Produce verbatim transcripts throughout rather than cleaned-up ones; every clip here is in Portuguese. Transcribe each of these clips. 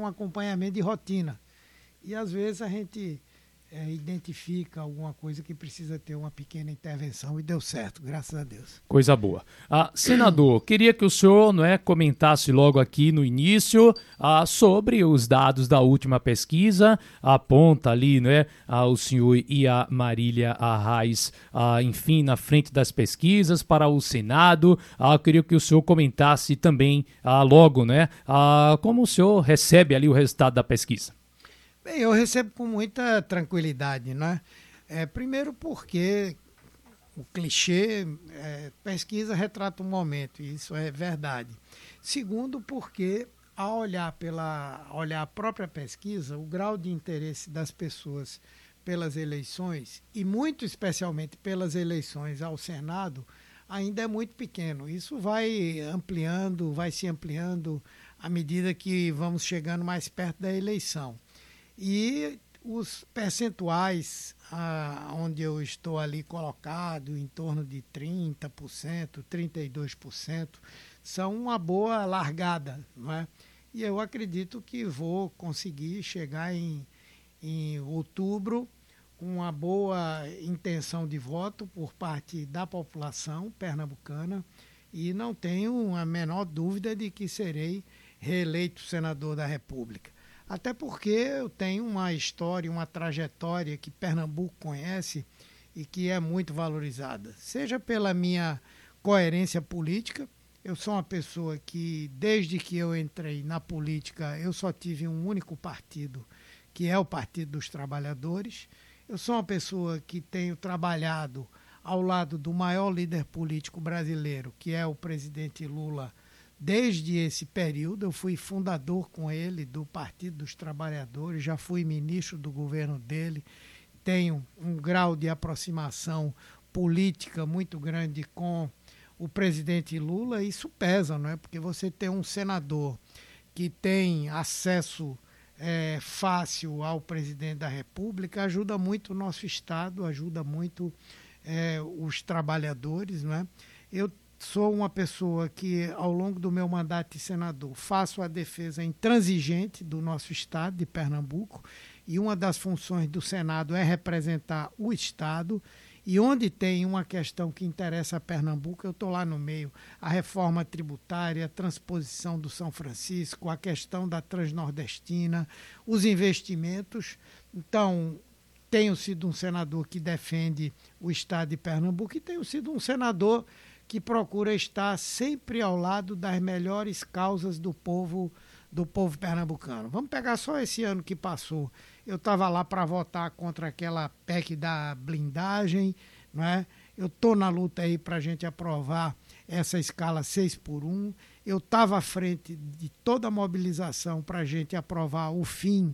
um acompanhamento de rotina. E às vezes a gente é, identifica alguma coisa que precisa ter uma pequena intervenção e deu certo, graças a Deus. Coisa boa. Ah, senador, queria que o senhor, não é, comentasse logo aqui no início ah, sobre os dados da última pesquisa. Aponta ali, não é, ah, o senhor e a Marília Arraes, ah, enfim, na frente das pesquisas para o Senado. Ah, eu queria que o senhor comentasse também ah, logo, né, ah, como o senhor recebe ali o resultado da pesquisa. Bem, eu recebo com muita tranquilidade, né? É, primeiro porque o clichê, é, pesquisa retrata um momento, e isso é verdade. Segundo porque, ao olhar, pela, ao olhar a própria pesquisa, o grau de interesse das pessoas pelas eleições, e muito especialmente pelas eleições ao Senado, ainda é muito pequeno. Isso vai ampliando, vai se ampliando à medida que vamos chegando mais perto da eleição. E os percentuais ah, onde eu estou ali colocado, em torno de trinta por cento, trinta e dois por cento, são uma boa largada, não é? E eu acredito que vou conseguir chegar em, em outubro com uma boa intenção de voto por parte da população pernambucana e não tenho a menor dúvida de que serei reeleito senador da República. Até porque eu tenho uma história, uma trajetória que Pernambuco conhece e que é muito valorizada. Seja pela minha coerência política, eu sou uma pessoa que, desde que eu entrei na política, eu só tive um único partido, que é o Partido dos Trabalhadores. Eu sou uma pessoa que tenho trabalhado ao lado do maior líder político brasileiro, que é o presidente Lula. Desde esse período, eu fui fundador com ele do Partido dos Trabalhadores, já fui ministro do governo dele, tenho um grau de aproximação política muito grande com o presidente Lula, e isso pesa, não é? Porque você tem um senador que tem acesso é, fácil ao presidente da República, ajuda muito o nosso Estado, ajuda muito é, os trabalhadores, não é? Eu sou uma pessoa que, ao longo do meu mandato de senador, faço a defesa intransigente do nosso Estado, de Pernambuco, e uma das funções do Senado é representar o Estado, e onde tem uma questão que interessa a Pernambuco, eu estou lá no meio. A reforma tributária, a transposição do São Francisco, a questão da Transnordestina, os investimentos. Então, tenho sido um senador que defende o Estado de Pernambuco e tenho sido um senador que procura estar sempre ao lado das melhores causas do povo, do povo pernambucano. Vamos pegar só esse ano que passou. Eu estava lá para votar contra aquela P E C da blindagem, não é? Eu estou na luta aí para a gente aprovar essa escala seis por um. Eu estava à frente de toda a mobilização para a gente aprovar o fim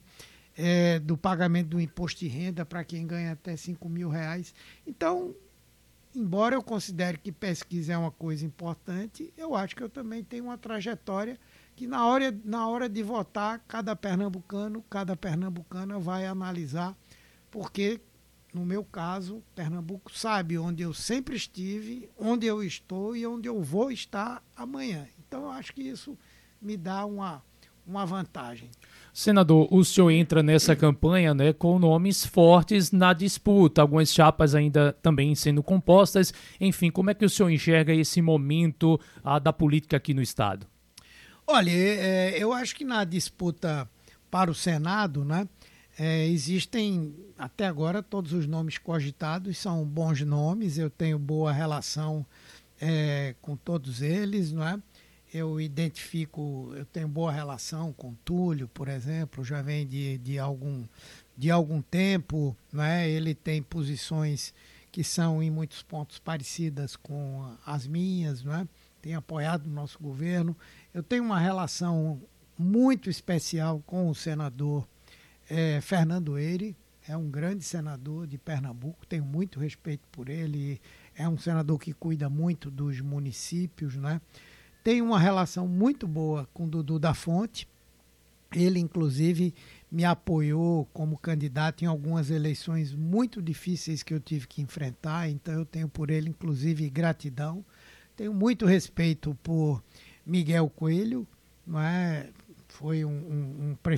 é, do pagamento do imposto de renda para quem ganha até cinco mil reais. Então, embora eu considere que pesquisa é uma coisa importante, eu acho que eu também tenho uma trajetória que na hora, na hora de votar, cada pernambucano, cada pernambucana vai analisar, porque, no meu caso, Pernambuco sabe onde eu sempre estive, onde eu estou e onde eu vou estar amanhã. Então, eu acho que isso me dá uma, uma vantagem. Senador, o senhor entra nessa campanha, né, com nomes fortes na disputa, algumas chapas ainda também sendo compostas. Enfim, como é que o senhor enxerga esse momento ah, da política aqui no Estado? Olha, é, eu acho que na disputa para o Senado, né, é, existem, até agora, todos os nomes cogitados são bons nomes, eu tenho boa relação é, com todos eles, não é? Eu identifico, eu tenho boa relação com Túlio, por exemplo, já vem de, de, algum, de algum tempo, não é? Ele tem posições que são em muitos pontos parecidas com as minhas, não é? Tem apoiado o nosso governo. Eu tenho uma relação muito especial com o senador é, Fernando Eire, é um grande senador de Pernambuco, tenho muito respeito por ele, é um senador que cuida muito dos municípios, né? Tenho uma relação muito boa com o Dudu da Fonte, ele inclusive me apoiou como candidato em algumas eleições muito difíceis que eu tive que enfrentar, então eu tenho por ele inclusive gratidão. Tenho muito respeito por Miguel Coelho, não é? Foi um, um, um